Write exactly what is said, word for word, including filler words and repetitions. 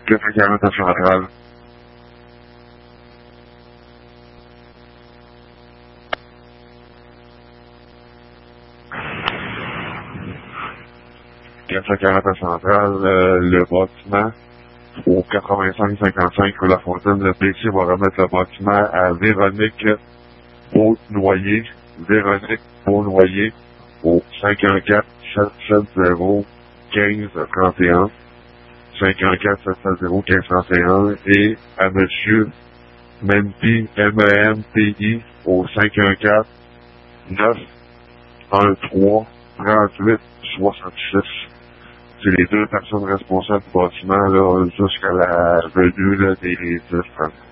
quatre cent quarante à Centrale. quatre cent quarante à Centrale, euh, le bâtiment au quatre-vingt-cinq cinquante-cinq rue La Fontaine, le P C va remettre le bâtiment à Véronique Beaunoyer, Véronique Beaunoyer, au cinq un quatre sept sept zéro quinze trente et un, cinq un quatre sept sept zéro quinze trente et un, et à Monsieur Mempi, M E M P I, au cinq un quatre neuf un trois trente-huit soixante-six. C'est les deux personnes responsables du bâtiment, là, jusqu'à la venue, là, des dix